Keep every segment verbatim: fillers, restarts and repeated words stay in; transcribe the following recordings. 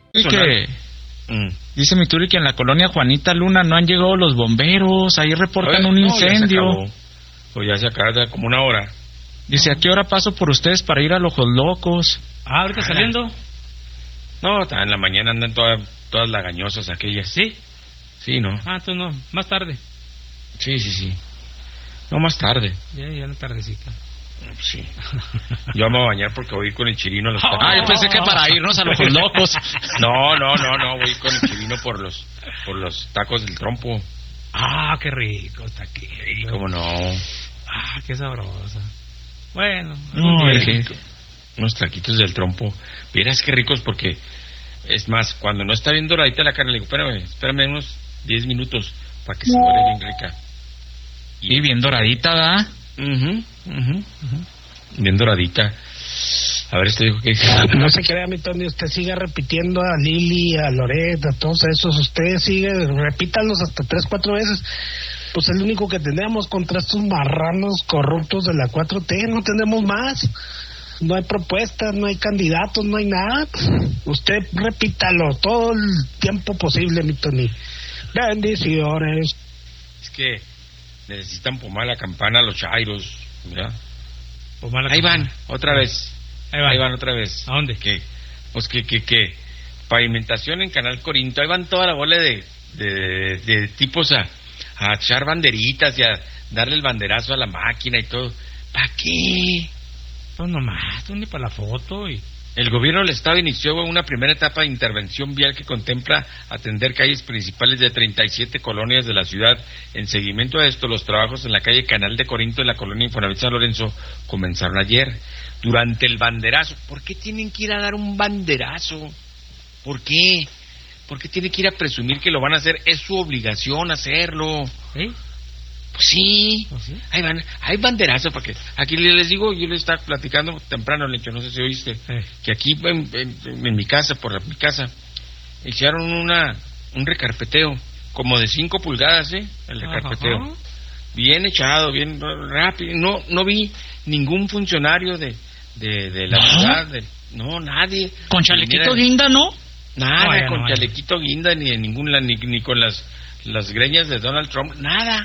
Y que... Mm. Dice mi Turi que en la colonia Juanita Luna no han llegado los bomberos, ahí reportan Oye, un no, incendio. Ya o ya se acaba como una hora. Dice, ¿a qué hora paso por ustedes para ir a Ojos Locos? Ah, ahorita ah, saliendo. No, en la mañana andan todas, todas lagañosas aquellas. ¿Sí? Sí, ¿no? Ah, tú no, más tarde. Sí, sí, sí. No, más tarde. Ya, ya la tardecita. Sí. Yo me voy a bañar porque voy a ir con el Chirino a los tacos. Ah, yo pensé que para irnos a los locos. No, no, no, no, voy con el Chirino por los por los tacos del trompo. Ah, qué rico está aquí. Sí, cómo no. Ah, qué sabrosa. Bueno, no, es que unos taquitos del trompo. Vieras qué ricos porque es más, cuando no está bien doradita la carne, le digo, espérame, espérame unos diez minutos para que se muere bien rica. Y, y bien doradita, ¿da? Mhm, mhm, uh-huh. Bien doradita. A ver, este dijo que... No se crea, mi Tony, usted siga repitiendo a Lili, a Loret, a todos esos. Usted sigue, repítalos hasta tres, cuatro veces. Pues es el único que tenemos contra estos marranos corruptos de la cuatro T. No tenemos más. No hay propuestas, no hay candidatos, no hay nada. Usted repítalo todo el tiempo posible, mi Tony. Bendiciones. Es que necesitan pomar la campana a los chairos, mira. Pomar la Ahí campana. van, otra vez. Ahí van. Ahí van otra vez. ¿A dónde? Que, pues que, que, que, pavimentación en Canal Corinto. Ahí van toda la bola de, de, de, de tipos a, a echar banderitas y a darle el banderazo a la máquina y todo. ¿Para qué? Pues nomás, tú ni para la foto y... El gobierno del Estado inició una primera etapa de intervención vial que contempla atender calles principales de treinta y siete colonias de la ciudad. En seguimiento a esto, los trabajos en la calle Canal de Corinto, en la colonia Infonavit San Lorenzo, comenzaron ayer. Durante el banderazo. ¿Por qué tienen que ir a dar un banderazo? ¿Por qué? ¿Por qué tienen que ir a presumir que lo van a hacer? Es su obligación hacerlo. ¿Eh? Pues sí. ¿Oh, sí? Ahí van, hay banderazo, porque aquí les digo, yo les estaba platicando temprano, Lencho, no sé si oíste, eh. que aquí en, en, en mi casa, por mi casa, hicieron una un recarpeteo, como de cinco pulgadas, ¿eh? El recarpeteo. Ajá. Bien echado, bien rápido. No no vi ningún funcionario de, de, de la ¿No? ciudad, de, no, nadie. ¿Con chalequito guinda, no? Nada, no, vaya, con no, chalequito guinda, ni en ningún, ni, ni con las, las greñas de Donald Trump, nada.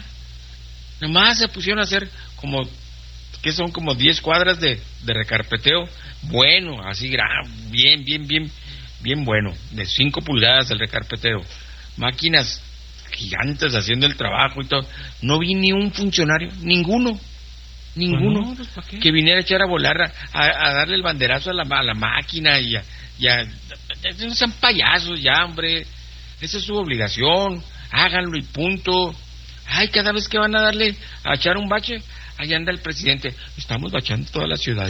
Nomás se pusieron a hacer como, que son como diez cuadras de, de recarpeteo, bueno, así, bien, bien, bien, bien bueno, de cinco pulgadas el recarpeteo, máquinas gigantes haciendo el trabajo y todo. No vi ni un funcionario, ninguno, ninguno, pues no, pues, que viniera a echar a volar, a, a, a darle el banderazo a la, a la máquina y a, y a, no sean payasos ya, hombre, esa es su obligación, háganlo y punto. Ay, cada vez que van a darle a echar un bache, allá anda el presidente, estamos bachando toda la ciudad,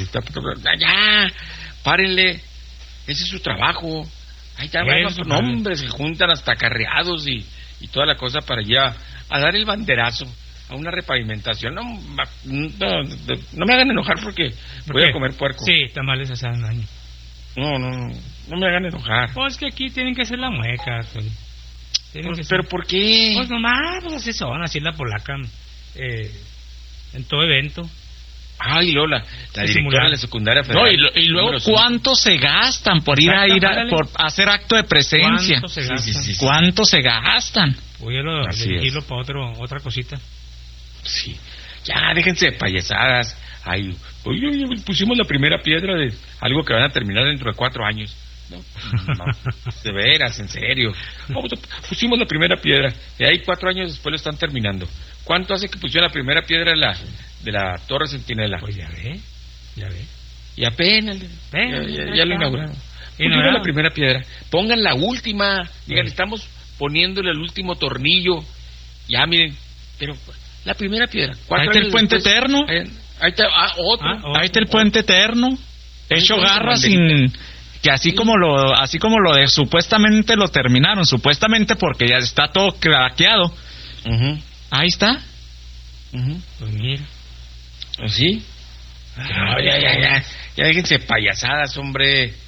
ya, párenle, ese es su trabajo. Ahí está, bueno, bueno, no, hombre, se juntan hasta carreados y, y toda la cosa para allá, a dar el banderazo a una repavimentación. No, no, no me hagan enojar porque ¿Por voy qué? a comer puerco. Sí, tamales hacen daño. No, no, no, no me hagan enojar. Pues que aquí tienen que hacer la mueca, Tony. Pues, ¿pero por qué? Pues nomás, pues así son, así es la polaca, eh, en todo evento. Ay, Lola, la directora de la secundaria federal. No, y, lo, y luego, ¿cuánto se gastan por ir a ir a, por hacer acto de presencia? ¿Cuánto se gastan? Sí, sí, sí, ¿Cuánto se gastan? Voy a lo, elegirlo para otro, otra cosita. Sí, ya, déjense de payasadas. Ay, oye, oye, pusimos la primera piedra de algo que van a terminar dentro de cuatro años. No, no, de veras, en serio. Vamos, pusimos la primera piedra y ahí cuatro años después lo están terminando. ¿Cuánto hace que pusieron la primera piedra de la, de la Torre Centinela? Pues ya ve, ya ve. Y apenas, Ven, ya, ya, ya lo inauguraron. Y Pusimos no, la primera piedra. Pongan la última. Digan, sí. Estamos poniéndole el último tornillo. Ya, miren, pero la primera piedra. Ahí está el puente después, eterno. Ahí, ahí está, ah, otro. Ah, otro. Ahí está el puente eterno. Hecho garra sin... Que así sí. como lo así como lo de supuestamente lo terminaron, supuestamente porque ya está todo craqueado. Uh-huh. Ahí está. Uh-huh. Pues mira. ¿Sí? No, ya, ya, ya. Ya déjense payasadas, hombre.